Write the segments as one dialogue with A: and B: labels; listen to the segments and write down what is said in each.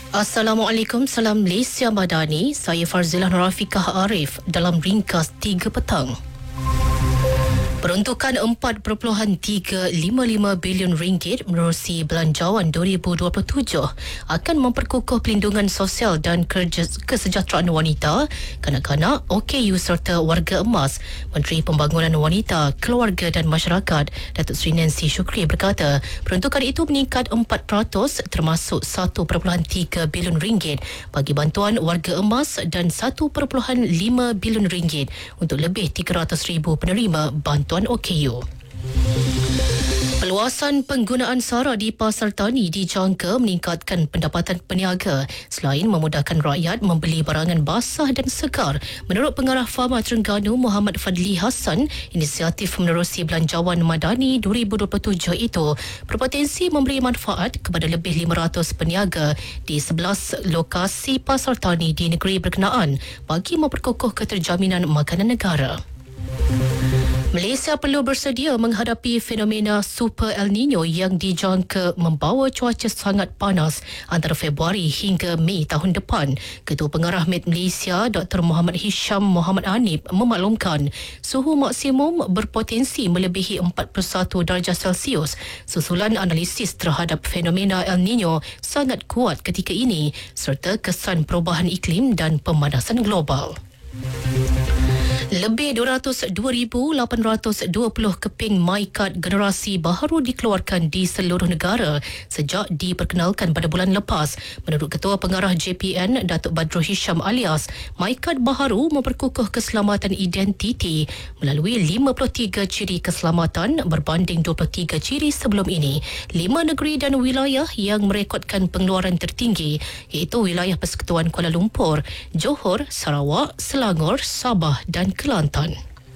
A: Assalamualaikum, salam Malaysia Madani. Saya Farzilah Nurafikah Arif dalam ringkas 3 petang. Peruntukan RM4.355 bilion menerusi Belanjawan 2027 akan memperkukuh pelindungan sosial dan kesejahteraan wanita, kanak-kanak, OKU serta warga emas. Menteri Pembangunan Wanita, Keluarga dan Masyarakat, Datuk Seri Nancy Shukri berkata, peruntukan itu meningkat 4% termasuk RM1.3 bilion bagi bantuan warga emas dan RM1.5 bilion untuk lebih 300,000 penerima bantuan OKU. Perluasan penggunaan SARA di pasar tani dijangka meningkatkan pendapatan peniaga selain memudahkan rakyat membeli barangan basah dan segar. Menurut Pengarah Fama Terengganu Muhammad Fadli Hassan, inisiatif menerusi Belanjawan Madani 2027 itu berpotensi memberi manfaat kepada lebih 500 peniaga di 11 lokasi pasar tani di negeri berkenaan bagi memperkukuh keterjaminan makanan negara. Malaysia perlu bersedia menghadapi fenomena Super El Nino yang dijangka membawa cuaca sangat panas antara Februari hingga Mei tahun depan. Ketua Pengarah MIT Malaysia Dr. Muhammad Hisham Muhammad Anip memaklumkan suhu maksimum berpotensi melebihi 41 darjah Celsius susulan analisis terhadap fenomena El Nino sangat kuat ketika ini serta kesan perubahan iklim dan pemanasan global. Lebih 202,820 keping MyKad generasi baharu dikeluarkan di seluruh negara sejak diperkenalkan pada bulan lepas. Menurut Ketua Pengarah JPN, Datuk Badrul Hisham alias, MyKad baharu memperkukuh keselamatan identiti melalui 53 ciri keselamatan berbanding 23 ciri sebelum ini. 5 negeri dan wilayah yang merekodkan pengeluaran tertinggi iaitu wilayah Persekutuan Kuala Lumpur, Johor, Sarawak, Selangor, Sabah dan Kelantan.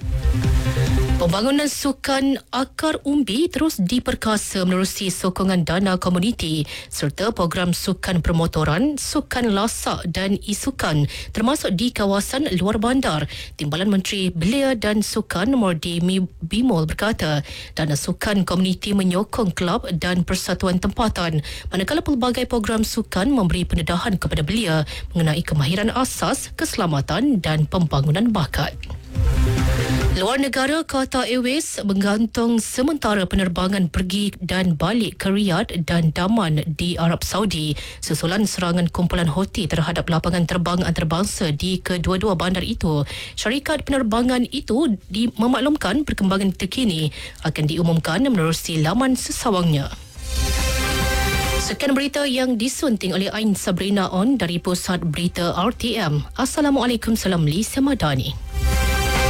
A: Pembangunan sukan akar umbi terus diperkasa menerusi sokongan dana komuniti serta program sukan permotoran, sukan lasak dan e-sukan termasuk di kawasan luar bandar. Timbalan Menteri Belia dan Sukan Mordi Bimol berkata, dana sukan komuniti menyokong kelab dan persatuan tempatan manakala pelbagai program sukan memberi pendedahan kepada belia mengenai kemahiran asas, keselamatan dan pembangunan bakat. Luar negara, Qatar Airways menggantung sementara penerbangan pergi dan balik ke Riyadh dan Daman di Arab Saudi susulan serangan kumpulan Houthi terhadap lapangan terbang antarabangsa di kedua-dua bandar itu. Syarikat penerbangan itu memaklumkan perkembangan terkini akan diumumkan menerusi laman sesawangnya. Sekian berita yang disunting oleh Ain Sabrina On dari Pusat Berita RTM. Assalamualaikum, salam Malaysia Madani.